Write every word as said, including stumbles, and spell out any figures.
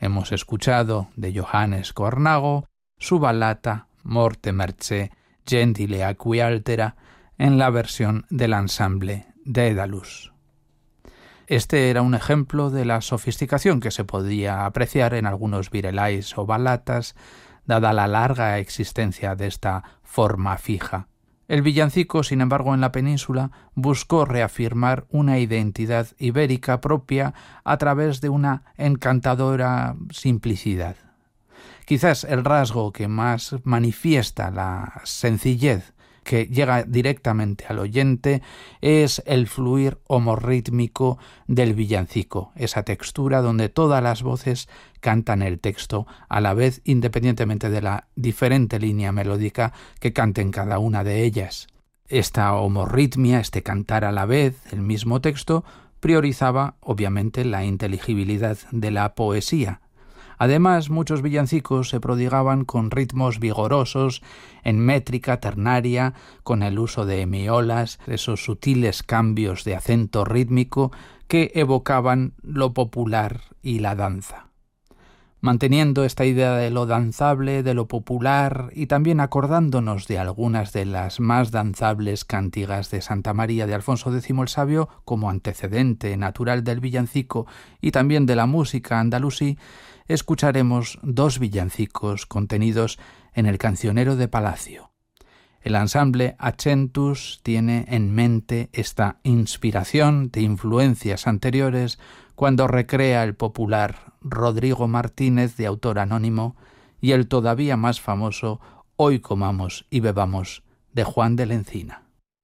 Hemos escuchado de Johannes Cornago su balata Morte mercé gentile a qui altera en la versión del ensamble Daedalus. Este era un ejemplo de la sofisticación que se podía apreciar en algunos virelais o balatas, dada la larga existencia de esta forma fija. El villancico, sin embargo, en la península buscó reafirmar una identidad ibérica propia a través de una encantadora simplicidad. Quizás el rasgo que más manifiesta la sencillez que llega directamente al oyente es el fluir homorrítmico del villancico, esa textura donde todas las voces cantan el texto a la vez, independientemente de la diferente línea melódica que canten cada una de ellas. Esta homorritmia, este cantar a la vez el mismo texto, priorizaba obviamente la inteligibilidad de la poesía. Además, muchos villancicos se prodigaban con ritmos vigorosos, en métrica ternaria, con el uso de hemiolas, esos sutiles cambios de acento rítmico que evocaban lo popular y la danza. Manteniendo esta idea de lo danzable, de lo popular, y también acordándonos de algunas de las más danzables cantigas de Santa María de Alfonso décimo el Sabio como antecedente natural del villancico y también de la música andalusí, escucharemos dos villancicos contenidos en el Cancionero de Palacio. El ensamble Accentus tiene en mente esta inspiración de influencias anteriores cuando recrea el popular Rodrigo Martínez, de autor anónimo, y el todavía más famoso Hoy comamos y bebamos, de Juan de la Encina.